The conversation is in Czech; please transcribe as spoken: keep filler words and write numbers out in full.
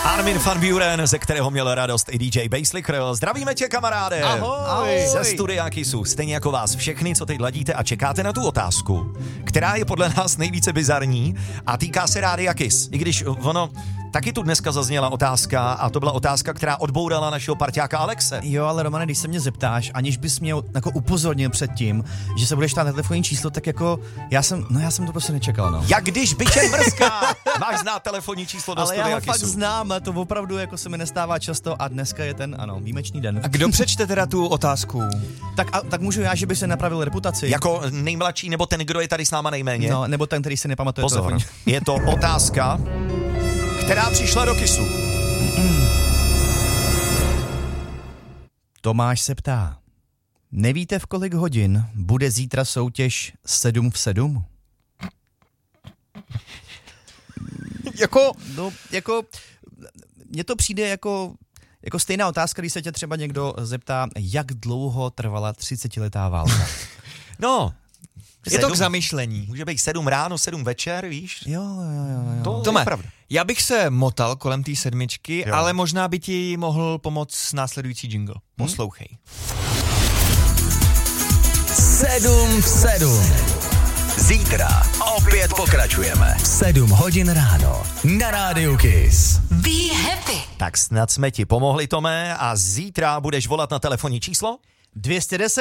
Armin van Buuren, ze kterého měl radost i D J Basslicker. Zdravíme tě, kamaráde. Ahoj. Ahoj. Ze studia Kissu, stejně jako vás všechny, co teď ladíte a čekáte na tu otázku, která je podle nás nejvíce bizarní a týká se Rádia Kiss. I když ono, taky tu dneska zazněla otázka a to byla otázka, která odbourala našeho parťáka Alexe. Jo, ale Romane, když se mě zeptáš, aniž bys mě jako upozornil před tím, že se budeš ptát na telefonní číslo, tak jako já jsem, no já jsem to prostě nečekal, no. Jak když byče mrzká, máš znát telefonní číslo do ale studia já ho Kissu. fakt znám, to opravdu jako se mi nestává často a dneska je ten, ano, výjimečný den. A kdo přečte teda tu otázku? Tak, a, tak můžu já, že by se napravil reputaci. Jako nejmladší, nebo ten, kdo je tady s náma nejméně? No, nebo ten, který si nepamatuje Pozor, telefonní. je to otázka, která přišla do Kissu. Tomáš se ptá, nevíte, v kolik hodin bude zítra soutěž sedm v sedm? Jako, No, jako, mně to přijde jako, jako stejná otázka, když se tě třeba někdo zeptá, jak dlouho trvala třicetiletá válka. No, je to k zamyšlení. Může být sedm ráno, sedm večer, víš? Jo, jo, jo, jo. To Tome, je pravda. já bych se motal kolem té sedmičky, Jo. ale možná by ti mohl pomoct následující jingle. Poslouchej. sedm v sedm. Zítra opět pokračujeme. sedm hodin ráno na Rádiu Kiss. Be happy. Tak snad jsme ti pomohli, Tome, a zítra budeš volat na telefonní číslo? dvě stě deset